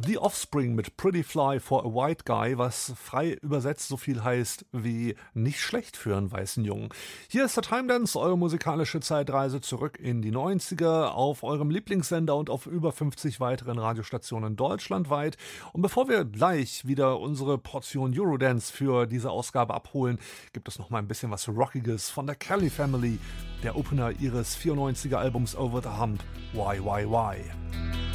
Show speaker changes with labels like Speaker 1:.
Speaker 1: The Offspring mit Pretty Fly for a White Guy, was frei übersetzt so viel heißt wie nicht schlecht für einen weißen Jungen. Hier ist der Time Dance, eure musikalische Zeitreise zurück in die 90er auf eurem Lieblingssender und auf über 50 weiteren Radiostationen deutschlandweit. Und bevor wir gleich wieder unsere Portion Eurodance für diese Ausgabe abholen, gibt es noch mal ein bisschen was Rockiges von der Kelly Family, der Opener ihres 94er Albums Over the Hump, Why, Why, Why.